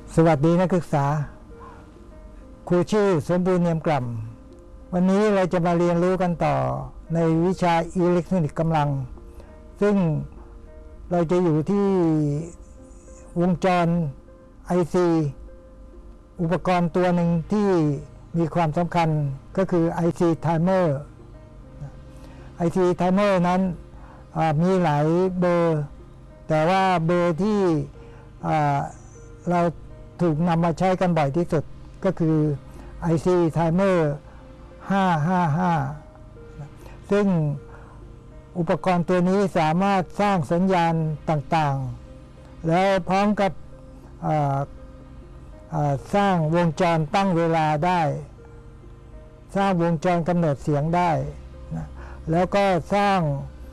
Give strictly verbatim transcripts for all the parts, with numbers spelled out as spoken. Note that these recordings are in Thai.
สวัสดีนักศึกษาครูชื่อสมบูรณ์เนียมกล่ำวันนี้เราจะมาเรียนรู้กันต่อในวิชาอิเล็กทรอนิกส์กำลังซึ่งเราจะอยู่ที่วงจร ไอ ซี อุปกรณ์ตัวหนึ่งที่มีความสำคัญก็คือ ไอ ซี Timer ไอ ซี Timer นั้นมีหลายเบอร์แต่ว่าเบอร์ที่เราถูกนำมาใช้กันบ่อยที่สุดก็คือ ไอ ซี Timer ห้าห้าห้าซึ่งอุปกรณ์ตัวนี้สามารถสร้างสัญญาณต่างๆแล้วพร้อมกับสร้างวงจรตั้งเวลาได้สร้างวงจรกำเนิดเสียงได้นะแล้วก็สร้าง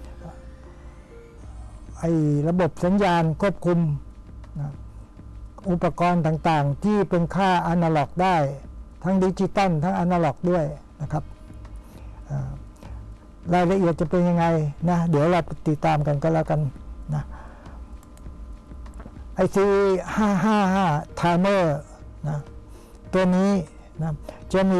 ไอ้ระบบสัญญาณควบคุมนะอุปกรณ์ต่างๆที่เป็นค่าอนาล็อกได้ทั้งดิจิตอลทั้งอนาล็อกด้วยนะครับรายละเอียดจะเป็นยังไงนะเดี๋ยวเราติดตามกันก็แล้วกันนะ ไอ ซี ห้าห้าห้า Timer นะตัวนี้นะจะมี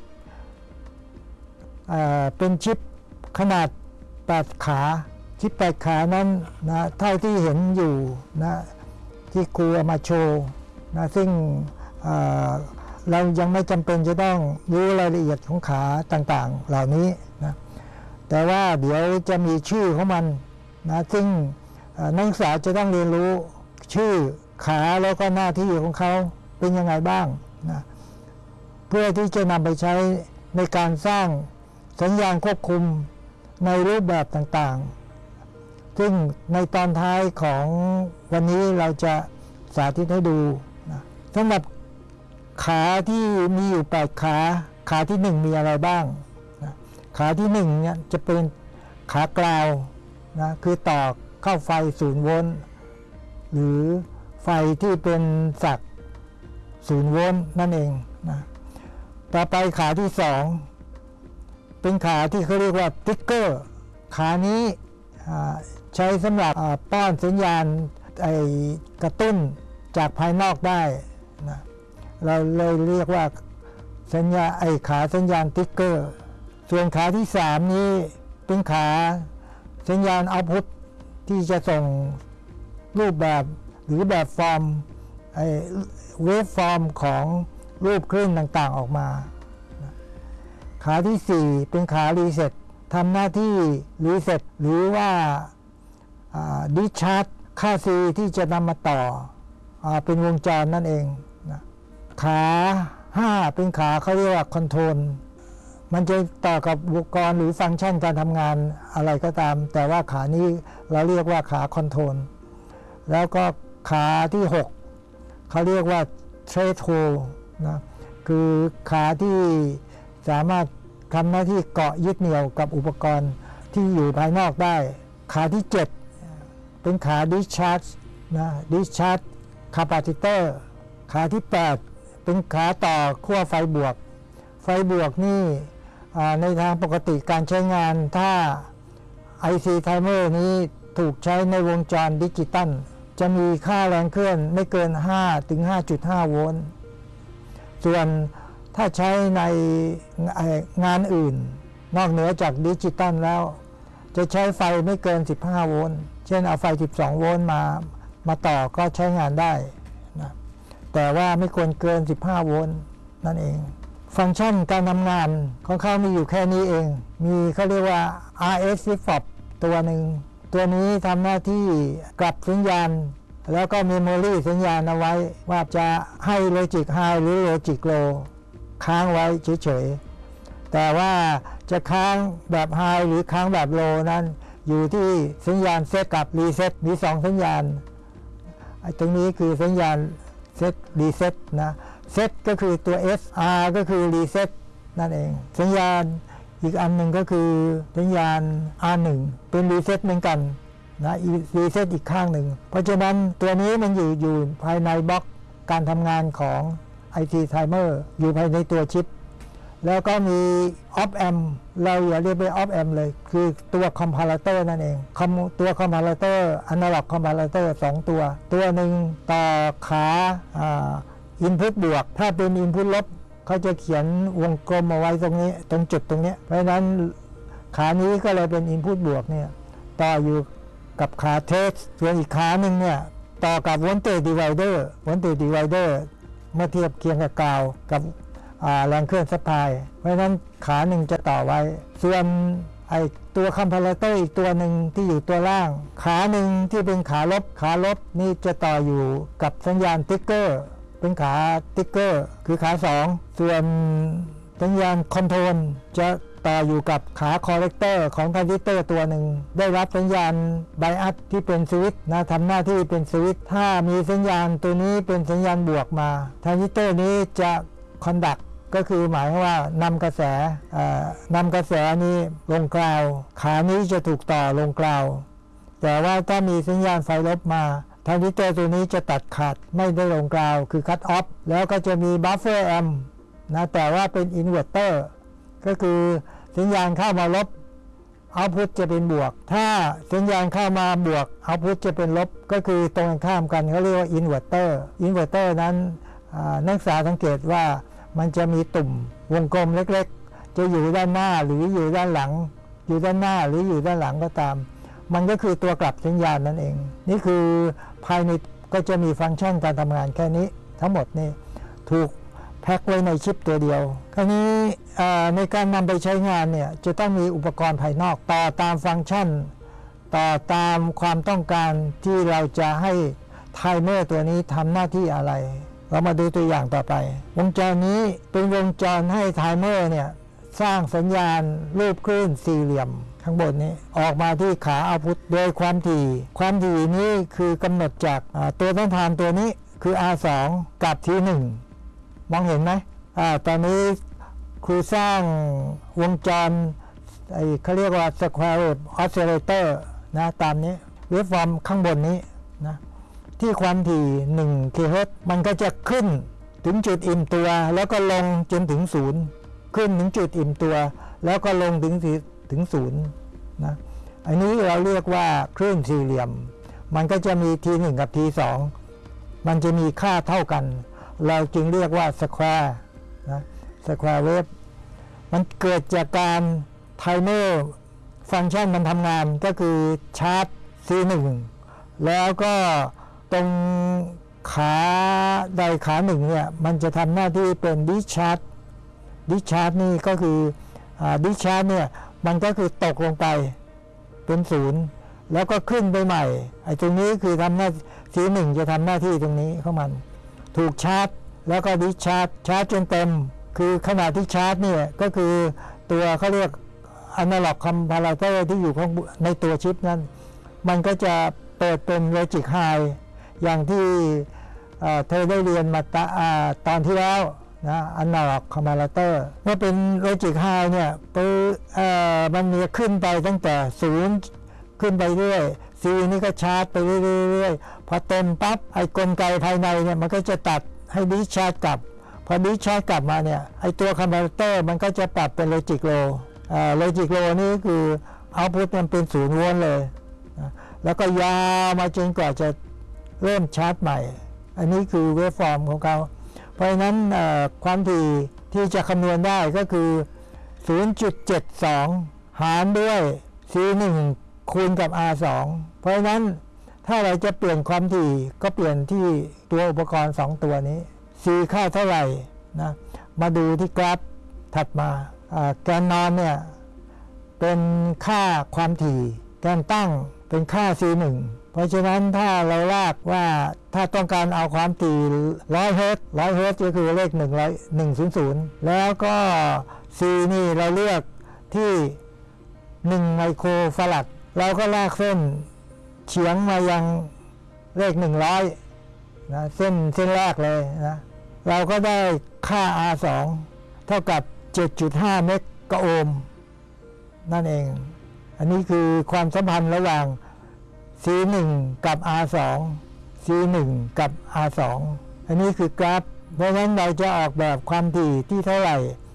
เป็นชิปขนาดแปดขาชิปแปดขานั้นนะเท่าที่เห็นอยู่นะที่ครูเอามาโชว์นะซึ่งเรายังไม่จำเป็นจะต้องรู้รายละเอียดของขาต่างๆเหล่านี้นะแต่ว่าเดี๋ยวจะมีชื่อของมันนะซึ่งนักศึกษาจะต้องเรียนรู้ชื่อขาแล้วก็หน้าที่ของเขาเป็นยังไงบ้างนะเพื่อที่จะนำไปใช้ในการสร้างสัญญาณควบคุมในรูปแบบต่างๆซึ่งในตอนท้ายของวันนี้เราจะสาธิตให้ดูนะสำหรับขาที่มีอยู่แปดขาขาที่หนึ่งมีอะไรบ้างนะขาที่หนึ่งเนี่ยจะเป็นขากราวนะคือต่อเข้าไฟศูนย์โวลต์หรือไฟที่เป็นสักศูนย์โวลต์นั่นเองนะต่อไปขาที่สองเป็นขาที่เขาเรียกว่าติ๊กเกอร์ขานี้ใช้สำหรับป้อนสัญญาณไอกระตุ้นจากภายนอกได้นะเราเลยเรียกว่าสัญญาไอขาสัญญาณติ๊กเกอร์ส่วนขาที่สามนี้เป็นขาสัญญาณเอาต์พุตที่จะส่งรูปแบบหรือแบบฟอร์มไอเวฟฟอร์มของรูปคลื่นต่างๆออกมาขาที่สี่เป็นขารีเซ็ตทำหน้าที่รีเซ็ตหรือว่าดิชาร์จค่า C ที่จะนำมาต่อเป็นวงจรนั่นเองนะขาห้าเป็นขาเขาเรียกว่าคอนโทรลมันจะต่อกับอุปกรณ์หรือฟังก์ชันการทำงานอะไรก็ตามแต่ว่าขานี้เราเรียกว่าขาคอนโทรลแล้วก็ขาที่หกเขาเรียกว่าเทรดโฮนะคือขาที่สามารถทำหน้าที่เกาะยึดเหนี่ยวกับอุปกรณ์ที่อยู่ภายนอกได้ขาที่เจ็ดเป็นขา discharge นะ discharge capacitor ขาที่แปดเป็นขาต่อขั้วไฟบวกไฟบวกนี่ในทางปกติการใช้งานถ้า ไอ ซี Timer นี้ถูกใช้ในวงจรดิจิตอลจะมีค่าแรงเคลื่อนไม่เกิน ห้าถึงห้าจุดห้า โวลต์ส่วนถ้าใช้ในงานอื่นนอกเหนือจากดิจิตอลแล้วจะใช้ไฟไม่เกินสิบห้าโวลต์เช่นเอาไฟสิบสองโวลต์มามาต่อก็ใช้งานได้นะแต่ว่าไม่ควรเกินสิบห้าโวลต์นั่นเองฟังก์ชันการทำงานของเขามีอยู่แค่นี้เองมีเขาเรียกว่า อาร์ เอส Flip Flop ตัวหนึ่งตัวนี้ทำหน้าที่กลับสัญญาณแล้วก็เมมโมรีสัญญาณเอาไว้ว่าจะให้โลจิกไฮหรือโลจิกโลค้างไว้เฉยๆแต่ว่าจะค้างแบบไฮหรือค้างแบบโลนั้นอยู่ที่สัญญาณเซตกับรีเซ็ตมีสองสัญญาณไอ้ตรงนี้คือสัญญาณเซตรีเซ็ตนะเซตก็คือตัว S R ก็คือรีเซ็ตนั่นเองสัญญาณอีกอันหนึ่งก็คือสัญญาณ อาร์ หนึ่ง เป็นรีเซ็ตเหมือนกันนะรีเซ็ตอีกข้างหนึ่งเพราะฉะนั้นตัวนี้มันอยู่อยู่ภายในบล็อกการทำงานของ ไอ ซี Timer อยู่ภายในตัวชิปแล้วก็มี op amp เราอย่าเรียกไป op amp เลยคือตัว comparator นั่นเองตัว comparator analog comparator สองตัวตัวหนึ่งต่อขาinput บวกถ้าเป็น input ลบเขาจะเขียนวงกลมเอาไว้ตรงนี้ตรงจุดตรงนี้เพราะฉะนั้นขานี้ก็เลยเป็น input บวกเนี่ยต่ออยู่กับขาเทสส่วนอีกขาหนึ่งเนี่ยต่อกับ voltage divider voltage divider เมื่อเทียบเคียงกับกาวกับแรงเคลื่อนซัพพลายเพราะฉะนั้นขาหนึ่งจะต่อไว้ส่วนไอตัวคอมพาราเตอร์อีกตัวหนึ่งที่อยู่ตัวล่างขาหนึ่งที่เป็นขาลบขาลบนี่จะต่ออยู่กับสัญญาณติ๊กเกอร์เป็นขาติ๊กเกอร์คือขาสองส่วนสัญญาณคอนโทรลจะต่ออยู่กับขาคอลเลกเตอร์ของทรานซิสเตอร์ตัวหนึ่งได้รับสัญญาณไบอัสที่เป็นสวิตช์นะทำหน้าที่เป็นสวิตช์ถ้ามีสัญญาณตัวนี้เป็นสัญญาณบวกมาทรานซิสเตอร์นี้จะคอนดักก็คือหมายว่านำกระแสนำกระแสนี้ลงกราวขานี้จะถูกต่อลงกราวแต่ว่าถ้ามีสัญญาณไฟลบมาทรานซิสเตอร์ตัวนี้จะตัดขาดไม่ได้ลงกราวคือคัตออฟแล้วก็จะมีบัฟเฟอร์แอมป์นะแต่ว่าเป็นอินเวอร์เตอร์ก็คือสัญญาณเข้ามาลบเอาท์พุตจะเป็นบวกถ้าสัญญาณเข้ามาบวกเอาท์พุตจะเป็นลบก็คือตรงกันข้ามกันเขาเรียกว่าอินเวอร์เตอร์อินเวอร์เตอร์นั้นนักศึกษาสังเกตว่ามันจะมีตุ่มวงกลมเล็กๆจะอยู่ด้านหน้าหรืออยู่ด้านหลังอยู่ด้านหน้าหรืออยู่ด้านหลังก็ตามมันก็คือตัวกลับสัญญาณนั่นเองนี่คือภายในก็จะมีฟังก์ชันการทำงานแค่นี้ทั้งหมดนี่ถูกแพ็คไว้ในชิปตัวเดียวคราวนี้ในการนำไปใช้งานเนี่ยจะต้องมีอุปกรณ์ภายนอกต่อตามฟังก์ชันต่อตามความต้องการที่เราจะให้ไทเมอร์ตัวนี้ทำหน้าที่อะไรเรามาดูตัวอย่างต่อไปวงจรนี้เป็นวงจรให้ไทเมอร์เนี่ยสร้างสัญญาณรูปคลื่นสี่เหลี่ยมข้างบนนี้ออกมาที่ขาเอาท์พุตโดยความถี่ความถี่นี้คือกำหนดจากตัวต้นทานตัวนี้คือ อาร์ สอง กับ ที หนึ่ง มองเห็นไหมอ่าตอนนี้ครูสร้างวงจรไอ้เขาเรียกว่า Square Wave Oscillator นะตามนี้เวฟฟอร์มข้างบนนี้นะที่ความถี่หนึ่งกิโลเฮิรตซ์มันก็จะขึ้นถึงจุดอิ่มตัวแล้วก็ลงจนถึงศูนย์ขึ้นถึงจุดอิ่มตัวแล้วก็ลงถึงถึงศูนย์นะอันนี้เราเรียกว่าคลื่นสี่เหลี่ยมมันก็จะมี ที หนึ่ง กับ ที สอง มันจะมีค่าเท่ากันเราจึงเรียกว่าสแควร์นะสแควร์เวฟมันเกิดจากการไทเมอร์ฟังก์ชันมันทำงานก็คือชาร์จ ซี หนึ่ง แล้วก็ตรงขาใดขาหนึ่งเนี่ยมันจะทำหน้าที่เป็นดิชาร์จดิชาร์จนี่ก็คือดิชาร์จเนี่ยมันก็คือตกลงไปเป็นศูนย์แล้วก็ขึ้นไปใหม่ไอ้ตรงนี้คือทำหน้า ซี หนึ่ง จะทำหน้าที่ตรงนี้ของมันถูกชาร์จแล้วก็ดิชาร์จชาร์จจนเต็มคือขณะที่ชาร์จเนี่ยก็คือตัวเขาเรียก analog comparator ที่อยู่ข้างในตัวชิปนั้นมันก็จะเปิดเป็น logic high อย่างที่เธอได้เรียนมาตตอนที่แล้วนะ analog comparator เมื่อเป็น logic high เนี่ยมันมีขึ้นไปตั้งแต่ศูนย์ขึ้นไปเรื่อย C นี่ก็ชาร์จไปเรื่อยๆพอเต็มปั๊บไอ้กลไกภายในเนี่ยมันก็จะตัดให้ดิชาร์จกลับพอดิชาร์จกลับมาเนี่ยไอ้ตัวคอมพิวเตอร์มันก็จะปรับเป็น logic low อ่า logic low นี่คือ output มันเป็นศูนย์โวลต์เลยนะแล้วก็ยาวมาจนกว่าจะเริ่มชาร์จใหม่อันนี้คือเวฟฟอร์มของเขาเพราะฉะนั้นความถี่ที่จะคำนวณได้ก็คือ ศูนย์จุดเจ็ดสอง หารด้วย ซี หนึ่ง คูณกับ อาร์ สอง เพราะฉะนั้นถ้าเราจะเปลี่ยนความถี่ก็เปลี่ยนที่ตัวอุปกรณ์สองตัวนี้ C ค่าเท่าไหร่นะมาดูที่กราฟถัดมาแกนนอนเนี่ยเป็นค่าความถี่แกนตั้งเป็นค่า ซี หนึ่ง เพราะฉะนั้นถ้าเราลากว่าถ้าต้องการเอาความถี่หนึ่งร้อยเฮิร์ตซ์หนึ่งร้อยเฮิร์ตซ์ก็คือเลขหนึ่งร้อย หนึ่งร้อยแล้วก็ C นี่เราเลือกที่หนึ่งไมโครฟาราดเราก็ลากเส้นเฉียงมายังเลขหนึ่งร้อยนะเส้นเส้นแรกเลยนะเราก็ได้ค่า อาร์ สอง เท่ากับ เจ็ดจุดห้า เมกะโอห์มนั่นเองอันนี้คือความสัมพันธ์ระหว่าง ซี หนึ่ง กับ อาร์ สอง ซี หนึ่ง กับ อาร์ สอง อันนี้คือกราฟเพราะฉะนั้นเราจะออกแบบความถี่ที่เท่าไหร่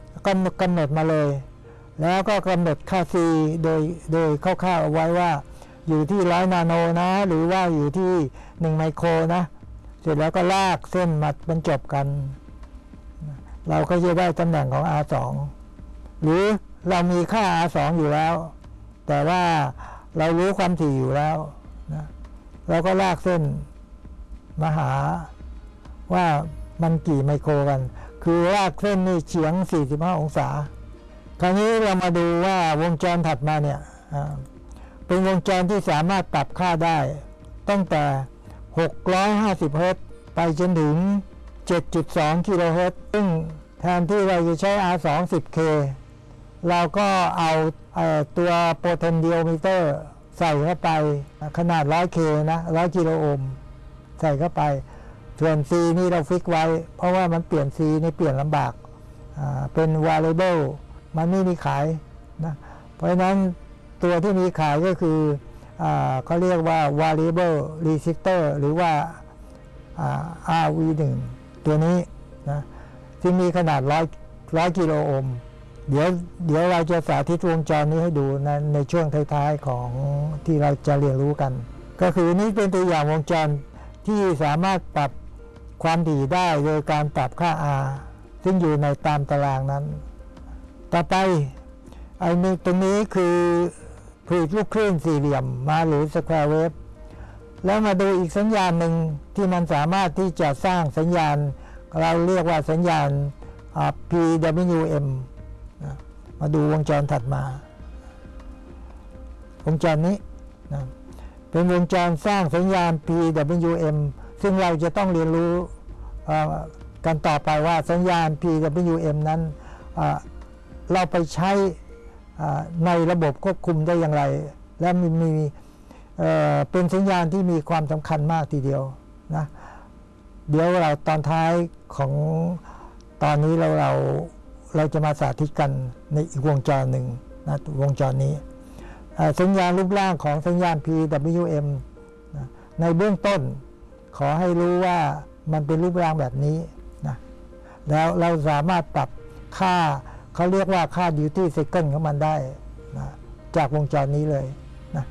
กำหนดกำหนดมาเลยแล้วก็กำหนดค่า C โดยโดยคร่าวๆเอาไว้ว่าอยู่ที่ร้อยนาโนนะหรือว่าอยู่ที่หนึ่งไมโครนะเสร็จแล้วก็ลากเส้นมาบรรจบกันเราก็จะได้ตำแหน่งของ อาร์ สอง หรือเรามีค่า อาร์ สอง อยู่แล้วแต่ว่าเรารู้ความถี่อยู่แล้วนะเราก็ลากเส้นมาหาว่ามันกี่ไมโครกันคือลากเส้นนี่เฉียงสี่สิบห้าองศาคราวนี้เรามาดูว่าวงจรถัดมาเนี่ยเป็นวงจรที่สามารถปรับค่าได้ตั้งแต่หกร้อยห้าสิบเฮิรตซ์ไปจนถึง เจ็ดจุดสอง กิโลเฮิรตซ์ซึ่งแทนที่เราจะใช้ อาร์ สอง สิบเค เราก็เอาเอ่อตัวโปรเทนดิโอมิเตอร์ใส่เข้าไปขนาด ร้อยเค นะ ร้อย กิโลโอห์มใส่เข้าไปส่วน C นี่เราฟิกไว้เพราะว่ามันเปลี่ยน C นี่เปลี่ยนลำบากเป็น variable มันไม่มีขายนะเพราะฉะนั้นตัวที่มีขายก็คือเขาเรียกว่า variable resistor หรือว่า อาร์ วี หนึ่ง ตัวนี้นะที่มีขนาด ร้อย กิโลโอห์มเดี๋ยวเดี๋ยวเราจะสาธิตวงจรนี้ให้ดูนะในช่วงท้ายๆของที่เราจะเรียนรู้กันก็คือนี้เป็นตัวอย่างวงจรที่สามารถปรับความถี่ได้โดยการปรับค่า R ซึ่งอยู่ในตามตารางนั้นต่อไปไอ้นี่ตรงนี้คือผลิตลูกคลื่นสี่เหลี่ยมมาหรือสแควร์เวฟแล้วมาดูอีกสัญญาณหนึ่งที่มันสามารถที่จะสร้างสัญญาณเราเรียกว่าสัญญาณ พี ดับเบิลยู เอ็ม มาดูวงจรถัดมาวงจรนี้นะเป็นวงจรสร้างสัญญาณ พี ดับเบิลยู เอ็ม ซึ่งเราจะต้องเรียนรู้กันต่อไปว่าสัญญาณ พี ดับเบิลยู เอ็ม นั้นเราไปใช้ในระบบควบคุมได้อย่างไรและมีมีเป็นสัญญาณที่มีความสำคัญมากทีเดียวนะเดี๋ยวเราตอนท้ายของตอนนี้เราเราเราจะมาสาธิตกันในอีกวงจรหนึ่งนะวงจรนี้สัญญาณรูปร่างของสัญญาณ พี ดับเบิลยู เอ็ม นะในเบื้องต้นขอให้รู้ว่ามันเป็นรูปร่างแบบนี้นะแล้วเราสามารถปรับค่าเขาเรียกว่าค่า duty cycle ของมันได้นะจากวงจรนี้เลยนะ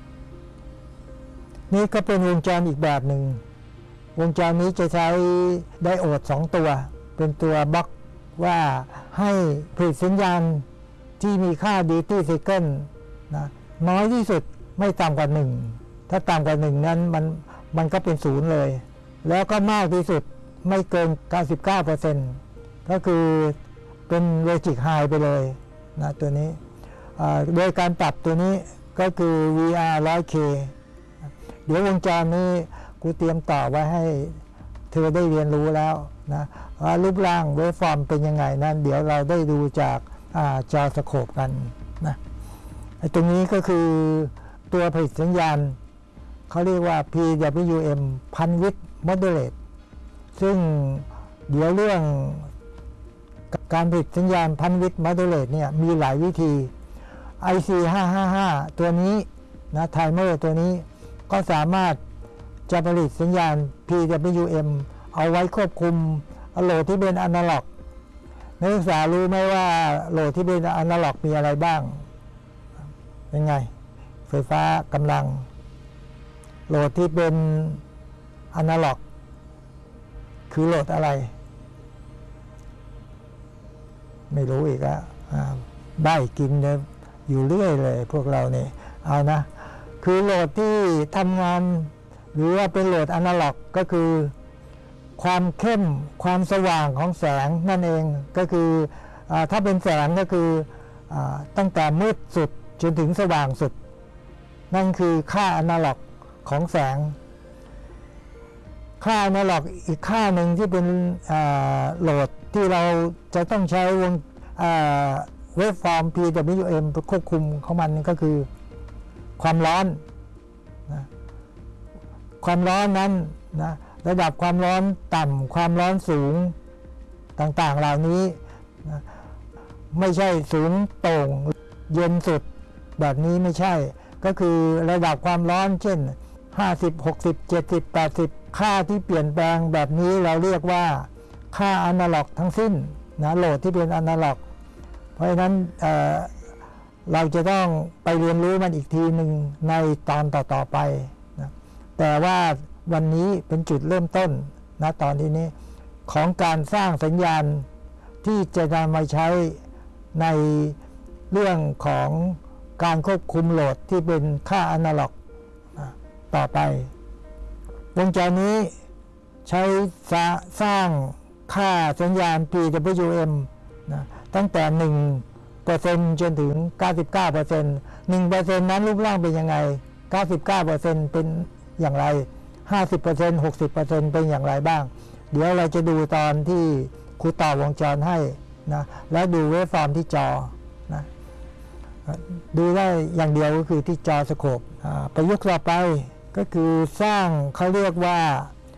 นี่ก็เป็นวงจรอีกแบบหนึ่งวงจรนี้จะใช้ไดโอดสองตัวเป็นตัวบล็อกว่าให้ผลิตสัญญาณที่มีค่า duty cycle นะน้อยที่สุดไม่ต่ำกว่าหนึ่งถ้าต่ำกว่าหนึ่งนั้นมันมันก็เป็นศูนย์เลยแล้วก็มากที่สุดไม่เกิน เก้าสิบเก้าเปอร์เซ็นต์ ก็คือเป็น logic high ไปเลยนะตัวนี้โดยการปรับตัวนี้ก็คือ วี อาร์ หนึ่งร้อยเค เดี๋ยววงจรนี้กูเตรียมต่อไว้ให้เธอได้เรียนรู้แล้วนะว่ารูปร่างเวฟฟอร์มเป็นยังไงนั้นเดี๋ยวเราได้ดูจากจอสโคปกันนะตรงนี้ก็คือตัวผลิตสัญญาณเขาเรียกว่า พี ดับเบิลยู เอ็ม Bandwidth Modulate ซึ่งเดี๋ยวเรื่องการผลิตสัญญาณ Bandwidth Modulate เนี่ยมีหลายวิธี ไอ ซี ห้าห้าห้า ตัวนี้นะไทเมอร์ตัวนี้ก็สามารถจะผลิตสัญญาณ พี ดับเบิลยู เอ็ม เอาไว้ควบคุมโหลดที่เป็นอนาล็อกนักศึกษารู้ไหมว่าโหลดที่เป็นอนาล็อกมีอะไรบ้างเป็นไงไฟฟ้ากำลังโหลดที่เป็นอนาล็อกคือโหลดอะไรไม่รู้อีกแล้วได้กินเนี่ยอยู่เรื่อยเลยพวกเราเนี่ยเอานะคือโหลดที่ทำงานหรือว่าเป็นโหลดอนาล็อกก็คือความเข้มความสว่างของแสงนั่นเองก็คืออถ้าเป็นแสงก็คืออตั้งแต่มืดสุดจนถึงสว่างสุดนั่นคือค่าอนาล็อกของแสงค่าอนาล็อกอีกค่าหนึ่งที่เป็นโหลดที่เราจะต้องใช้วงเวฟฟอร์ม พี ดับเบิลยู เอ็ม ควบคุมของมันก็คือความร้อนนะความร้อนนั้นนะระดับความร้อนต่ำความร้อนสูงต่างๆเหล่านี้นะไม่ใช่สูงโต่งเย็นสุดแบบนี้ไม่ใช่ก็คือระดับความร้อนเช่นห้าสิบ หกสิบ เจ็ดสิบ แปดสิบค่าที่เปลี่ยนแปลงแบบนี้เราเรียกว่าค่าอนาล็อกทั้งสิ้นนะโหลดที่เป็นอนาล็อกเพราะฉะนั้นเเราจะต้องไปเรียนรู้มันอีกทีหนึ่งในตอนต่อๆไปนะแต่ว่าวันนี้เป็นจุดเริ่มต้นนะตอนที่นี้ของการสร้างสัญญาณที่จะนำมาใช้ในเรื่องของการควบคุมโหลดที่เป็นค่าอนาล็อกต่อไปวงจรนี้ใช้สร้างค่าสัญญาณ พี ดับเบิลยู เอ็ม นะตั้งแต่หนึ่งเปอร์เซ็นต์จนถึง เก้าสิบเก้าเปอร์เซ็นต์ หนึ่งเปอร์เซ็นต์ นั้นรูปร่างเป็นยังไง เก้าสิบเก้าเปอร์เซ็นต์ เป็นอย่างไร ห้าสิบเปอร์เซ็นต์ หกสิบเปอร์เซ็นต์ เป็นอย่างไรบ้างเดี๋ยวเราจะดูตอนที่ครูต่อวงจรให้นะแล้วดูเวฟฟอร์มที่จอนะดูได้อย่างเดียวก็คือที่จอสโคปประยุกต์ต่อไปก็คือสร้างเขาเรียกว่า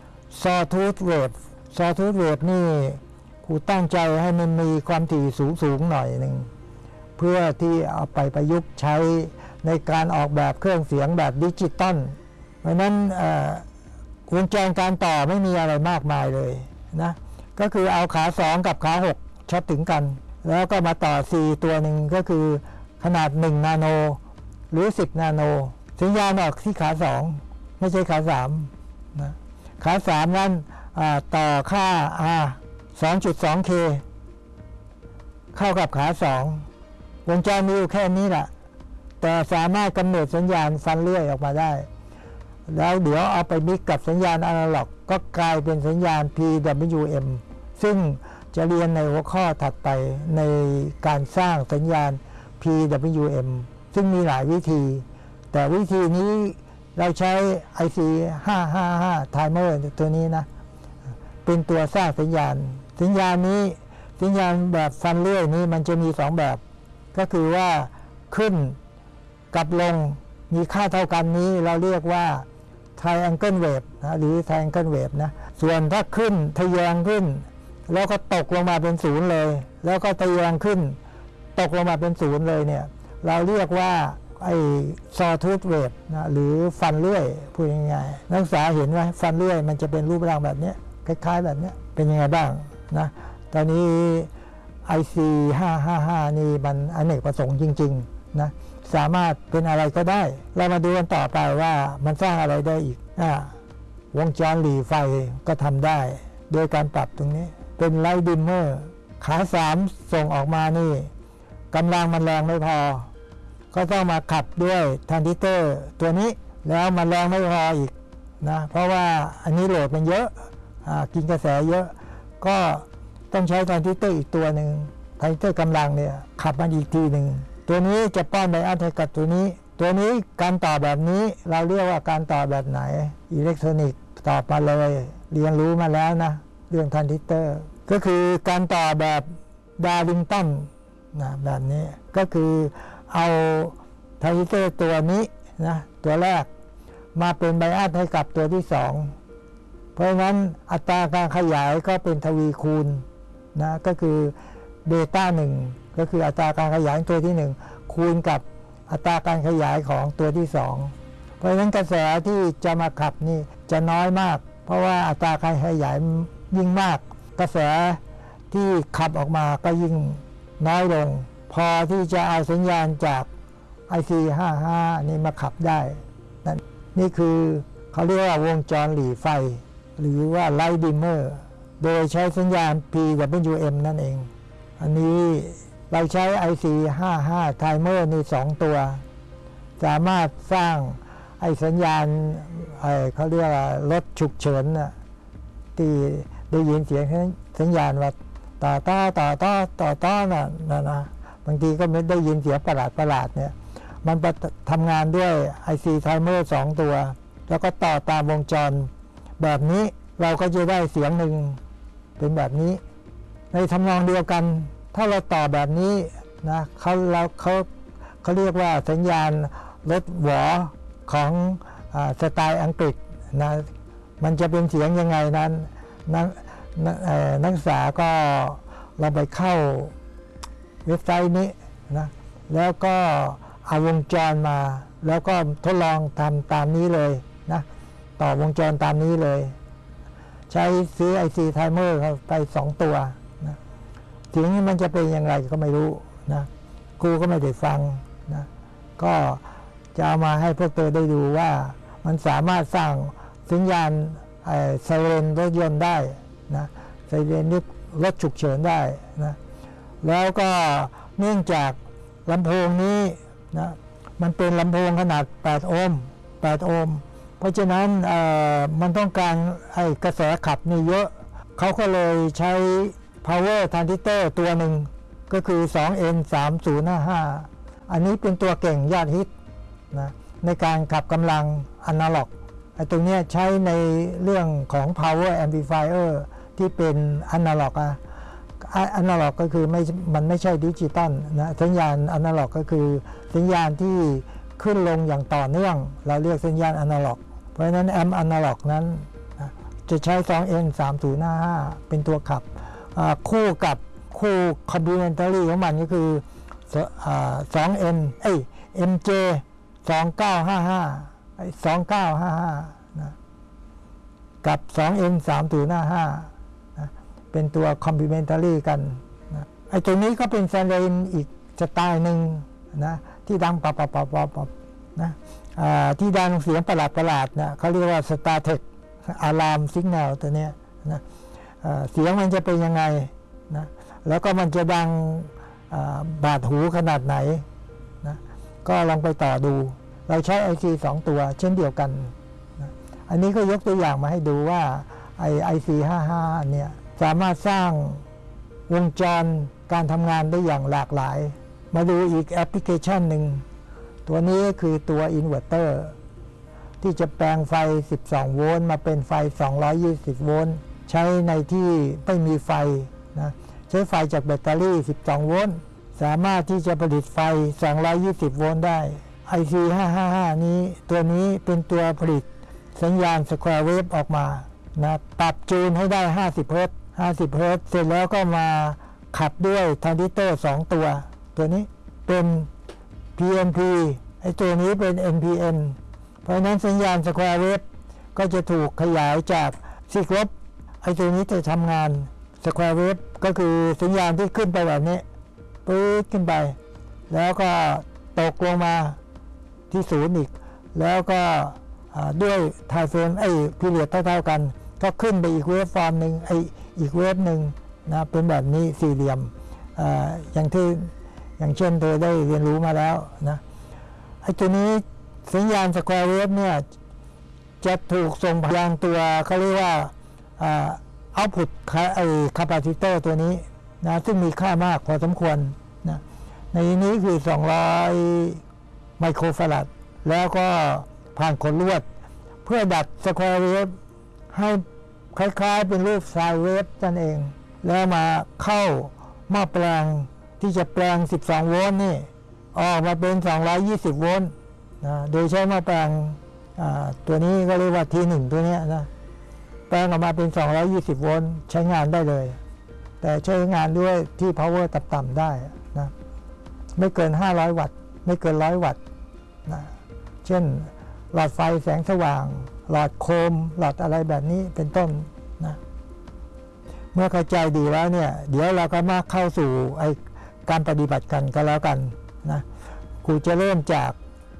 sawtooth wave sawtooth wave นี่ครูตั้งใจให้มันมีความถี่สูงสูงหน่อยหนึ่งเพื่อที่เอาไปประยุกต์ใช้ในการออกแบบเครื่องเสียงแบบดิจิตอลเพราะนั้นวงจรการต่อไม่มีอะไรมากมายเลยนะก็คือเอาขาสองกับขาหกช็อตถึงกันแล้วก็มาต่อ C ตัวหนึ่งก็คือขนาดหนึ่งนาโนหรือสิบนาโนสัญญาณออกที่ขาสองไม่ใช่ขาสามนะขาสามนั้นต่อค่า R สองจุดสอง เค เข้ากับขาสองวงจรมีอยู่แค่นี้แหละแต่สามารถกำหนดสัญญาณฟันเลื่อยออกมาได้แล้วเดี๋ยวเอาไปมิกกับสัญญาณอนาล็อกก็กลายเป็นสัญญาณ พี ดับเบิลยู เอ็ม ซึ่งจะเรียนในหัวข้อถัดไปในการสร้างสัญญาณ พี ดับเบิลยู เอ็ม ซึ่งมีหลายวิธีแต่วิธีนี้เราใช้ ไอ ซี ห้าห้าห้า Timer ตัวนี้นะเป็นตัวสร้างสัญญาณสัญญาณนี้สัญญาณแบบฟันเลื่อยนี้มันจะมีสองแบบก็คือว่าขึ้นกับลงมีค่าเท่ากันนี้เราเรียกว่า triangle wave นะหรือ triangle wave นะส่วนถ้าขึ้นทะแยงขึ้นแล้วก็ตกลงมาเป็นศูนย์เลยแล้วก็ทะแยงขึ้นตกลงมาเป็นศูนย์เลยเนี่ยเราเรียกว่าไอ้ sawtooth wave นะหรือฟันเลื่อยพูดง่ายๆนักศึกษาเห็นไหมฟันเลื่อยมันจะเป็นรูปร่างแบบนี้คล้ายๆแบบนี้เป็นยังไงบ้างนะตอนนี้ ไอ ซี ห้าห้าห้า นี่มันอเนกประสงค์จริงๆนะสามารถเป็นอะไรก็ได้เรามาดูกันต่อไปว่ามันสร้างอะไรได้อีกอ่าวงจรหลีไฟก็ทำได้โดยการปรับตรงนี้เป็นไลท์ดิมเมอร์ขาสามส่งออกมานี่กำลังมันแรงไม่พอก็ต้องมาขับด้วยทรานซิสเตอร์ตัวนี้แล้วมันแรงไม่พออีกนะเพราะว่าอันนี้โหลดมันเยอะกินกระแสเยอะก็ต้องใช้ทรานซิสเตอร์อีกตัวหนึ่งทรานซิสเตอร์กำลังเนี่ยขับมันอีกทีหนึ่งตัวนี้จะป้อนไบอัสให้กับตัวนี้ตัวนี้การต่อแบบนี้เราเรียกว่าการต่อแบบไหนอิเล็กทรอนิกส์ตอบมาเลยเรียนรู้มาแล้วนะเรื่องทรานซิสเตอร์ก็คือการต่อแบบดาริงตันนะแบบนี้ก็คือเอาทรานซิสเตอร์ตัวนี้นะตัวแรกมาเป็นไบอัสให้กับตัวที่สองเพราะฉะนั้นอัตราการขยายก็เป็นทวีคูณนะก็คือเบต้าหนึ่งก็คืออัตราการขยายตัวที่หนึ่งคูณกับอัตราการขยายของตัวที่สองเพราะฉะนั้นกระแสที่จะมาขับนี่จะน้อยมากเพราะว่าอัตราการขยายยิ่งมากกระแสที่ขับออกมาก็ยิ่งน้อยลงพอที่จะเอาสัญญาณจาก ไอ ซี ห้าห้า นี่มาขับได้นั่นนี่คือเขาเรียกว่าวงจรหลีไฟหรือว่าไลท์ดิมเมอร์โดยใช้สัญญาณ พี ดับเบิลยู เอ็ม นั่นเองอันนี้เราใช้ ไอ ซี ห้าห้า Timer นี่สองตัวสามารถสร้างไอ้สัญญาณไอ้เขาเรียกว่ารถฉุกเฉินน่ะที่ได้ยินเสียงสัญญาณว่าต่อต้อต่อต้อต่อต้อน่ะนะนะบางทีก็ไม่ได้ยินเสียงประหลาดประหลาดเนี่ยมันทำงานด้วย ไอ ซี Timer สองตัวแล้วก็ต่อตามวงจรแบบนี้เราก็จะได้เสียงหนึ่งเป็นแบบนี้ในทำนองเดียวกันถ้าเราต่อแบบนี้นะเขาเราเขาเขาเรียกว่าสัญญาณรถหวอของอ่าสไตล์อังกฤษนะมันจะเป็นเสียงยังไงนั้นนักนักศึกษาก็เราไปเข้าเว็บไซต์นี้นะแล้วก็เอาวงจรมาแล้วก็ทดลองทำตามนี้เลยนะต่อวงจรตามนี้เลยใช้ซื้อ ไอ ซี Timer เข้าไปสองตัวนะเสียงมันจะเป็นยังไงก็ไม่รู้นะครูก็ไม่ได้ฟังนะก็จะเอามาให้พวกเธอได้ดูว่ามันสามารถสร้างสัญญาณไซเรนรถยนต์ได้นะไซเรนรถฉุกเฉินได้นะแล้วก็เนื่องจากลำโพงนี้นะมันเป็นลำโพงขนาดแปดโอห์มแปดโอห์มเพราะฉะนั้นมันต้องการไอ้กระแสขับนี่เยอะเขาก็เลยใช้ power transistor ตัวหนึ่งก็คือ สอง เอ็น สามศูนย์ห้าห้า อันนี้เป็นตัวเก่งยอดฮิตนะในการขับกำลังอนาล็อกไอ้ตรงนี้ใช้ในเรื่องของ power amplifier ที่เป็นอนาล็อกอะอนาล็อกก็คือไม่มันไม่ใช่ดิจิตอลนะสัญญาณอนาล็อกก็คือสัญญาณที่ขึ้นลงอย่างต่อเนื่องเราเรียกสัญญาณอนาล็อกเพราะฉะนั้นแอมป์อนาล็อกนั้นนะจะใช้ สอง เอ็น สามศูนย์ห้าห้า เป็นตัวขับคู่กับคู่ complementary ของมันก็คือ สอง เอ็น เอ้ย เอ็ม เจ สองเก้าห้าห้า สองเก้าห้าห้านะกับ สอง เอ็น สามศูนย์ห้าห้า นะเป็นตัว complementary กันนะไอ้ตรงนี้ก็เป็นไซเรนอีกสไตล์หนึ่งนะที่ดังปับปับปับปับปับนะที่ดังเสียงประหลาดประหลาดนะเขาเรียกว่า Startek Alarm Signal ตัวเนี้ยนะเสียงมันจะเป็นยังไงนะแล้วก็มันจะดังบาดหูขนาดไหนนะก็ลองไปต่อดูเราใช้ ไอ ซี สองตัวเช่นเดียวกันนะอันนี้ก็ยกตัวอย่างมาให้ดูว่าไอ ไอ ซี ห้าห้าเนี่ยสามารถสร้างวงจรการทำงานได้อย่างหลากหลายมาดูอีกแอปพลิเคชันหนึ่งตัวนี้คือตัวอินเวอร์เตอร์ที่จะแปลงไฟสิบสองโวลต์มาเป็นไฟสองร้อยยี่สิบโวลต์ใช้ในที่ไม่มีไฟนะใช้ไฟจากแบตเตอรี่สิบสองโวลต์สามารถที่จะผลิตไฟสองร้อยยี่สิบโวลต์ได้ ไอ ซี ห้าห้าห้า นี้ตัวนี้เป็นตัวผลิตสัญญาณสแควร์เวฟออกมานะปรับจูนให้ได้ห้าสิบเฮิรตซ์ห้าสิบเฮิรตซ์เสร็จแล้วก็มาขับด้วยทรานซิสเตอร์สองตัวตัวนี้เป็น พี เอ็น พี ไอตัวนี้เป็น เอ็น พี เอ็น เพราะฉะนั้นสัญญาณสแควร์เวฟก็จะถูกขยายจากซีกลบไอตัวนี้จะทำงานสแควร์เวฟก็คือสัญญาณที่ขึ้นไปแบบนี้ปื๊ดขึ้นไปแล้วก็ตกลงมาที่ศูนย์อีกแล้วก็ด้วยไทม์เฟรมไอ้พีเรียดเท่าๆกันก็ขึ้นไปอีกเวฟฟอร์มหนึ่งไอ้อีกเวฟหนึ่งนะเป็นแบบนี้สี่เหลี่ยม อ, อย่างที่อย่างเช่นเธอได้เรียนรู้มาแล้วนะไอ้ตัวนี้สัญญาณสแควร์เวฟเนี่ยจะถูกส่งผ่านตัวเขาเรียกว่าเอาท์พุตไอ้คาปาซิเตอร์ตัวนี้นะซึ่งมีค่ามากพอสมควรนะในนี้คือสองร้อยไมโครฟาราดแล้วก็ผ่านขนลวดเพื่อดัดสแควร์เวฟให้คล้ายๆเป็นรูปไซน์เวฟนั่นเองแล้วมาเข้าหม้อแปลงที่จะแปลงสิบสองโวลต์นี่ออกมาเป็นสองร้อยยี่สิบโวลต์นะโดยใช้หม้อแปลงตัวนี้ก็เรียกว่า ที หนึ่ง ตัวนี้นะแปลงออกมาเป็นสองร้อยยี่สิบโวลต์ใช้งานได้เลยแต่ใช้งานด้วยที่ power ต่ำๆได้นะไม่เกินห้าร้อยวัตต์ไม่เกินหนึ่งร้อยวัตต์นะเช่นหลอดไฟแสงสว่างหลอดโคมหลอดอะไรแบบนี้เป็นต้นนะเมื่อเข้าใจดีแล้วเนี่ยเดี๋ยวเราก็มาเข้าสู่ไอการปฏิบัติกันก็แล้วกันนะครูจะเริ่มจาก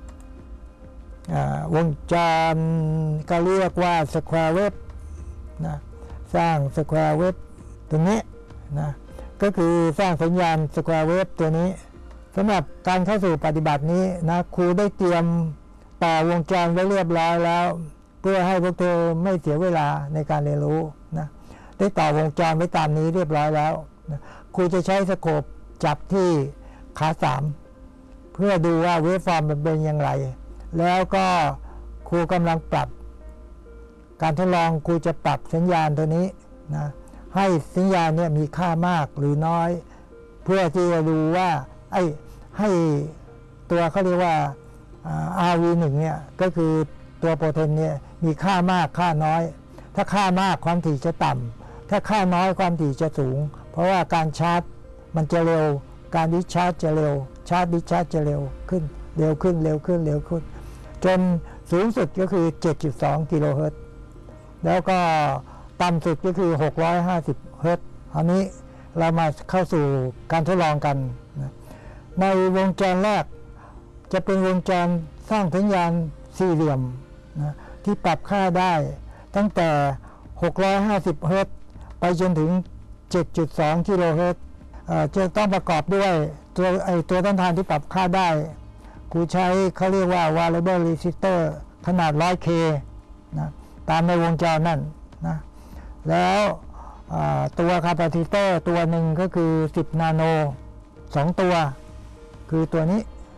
วงจรก็เรียกว่าสแควร์เวฟนะสร้างสแควร์เวฟตัวนี้นะก็คือสร้างสัญญาณสแควร์เวฟตัวนี้สำหรับการเข้าสู่ปฏิบัตินี้นะครูได้เตรียมต่อวงจรไว้เรียบร้อยแล้วเพื่อให้พวกเธอไม่เสียเวลาในการเรียนรู้นะได้ต่อวงจรไว้ตามนี้เรียบร้อยแล้วนะครูจะใช้สโคปจับที่ขาสามเพื่อดูว่าเวฟฟอร์มมันเป็นอย่างไรแล้วก็ครูกำลังปรับการทดลองครูจะปรับสัญญาณตัวนี้นะให้สัญญาณเนี่ยมีค่ามากหรือน้อยเพื่อที่จะดูว่าไอ้ให้ตัวเขาเรียกว่า อาร์ วี หนึ่ง เนี่ยก็คือตัวโปรเทนเนี่ยมีค่ามากค่าน้อยถ้าค่ามากความถี่จะต่ำถ้าค่าน้อยความถี่จะสูงเพราะว่าการชาร์จมันจะเร็วการดิสชาร์จจะเร็วชาร์จดิสชาร์จจะเร็วขึ้นเร็วขึ้นเร็วขึ้นเร็วขึ้นจนสูงสุดก็คือ เจ็ดจุดสอง กิโลเฮิรตซ์แล้วก็ต่ำสุดก็คือหกร้อยห้าสิบเฮิรตซ์อันนี้เรามาเข้าสู่การทดลองกันนะในวงจรแรกจะเป็นวงจรสร้างสัญญาณสี่เหลี่ยมนะที่ปรับค่าได้ตั้งแต่หกร้อยห้าสิบเฮิรตซ์ไปจนถึง เจ็ดจุดสอง กิโลเฮิรตซ์จะต้องประกอบด้วยตัวไอตัวต้านทานที่ปรับค่าได้กูใช้เขาเรียกว่า variable resistor ขนาด หนึ่งร้อยเค นะตามในวงจรนั่นนะแล้วตัวคาปาซิเตอร์ตัวหนึ่งก็คือสิบนาโนสองตัวคือตัวนี้